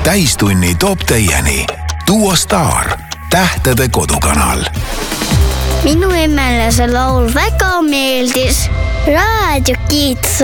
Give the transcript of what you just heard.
täistunni toob teieni Duo Star, Tähtede kodukanal. Minu emele see laul väga meeldis. Raadio Kids